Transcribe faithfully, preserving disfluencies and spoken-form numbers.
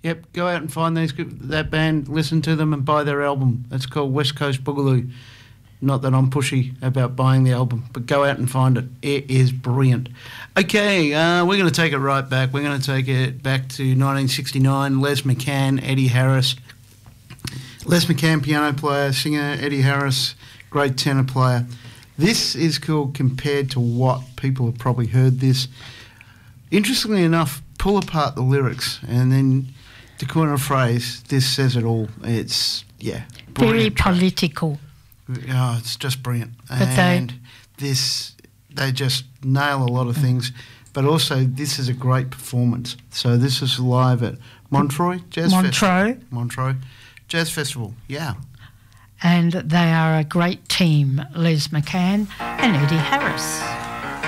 Yep, go out and find these that band, listen to them and buy their album. It's called West Coast Boogaloo. Not that I'm pushy about buying the album, but go out and find it. It is brilliant. Okay, uh, we're going to take it right back. We're going to take it back to nineteen sixty-nine. Les McCann, Eddie Harris. Les McCann, piano player, singer. Eddie Harris, great tenor player. This is called Compared to What. People have probably heard this. Interestingly enough, pull apart the lyrics and then the corner phrase, this says it all. It's, yeah, very political. Oh, it's just brilliant. But and they, this, they just nail a lot of things. But also, this is a great performance. So this is live at Montreux Jazz Montreux. Festival. Montreux Jazz Festival, yeah. And they are a great team, Les McCann and Eddie Harris.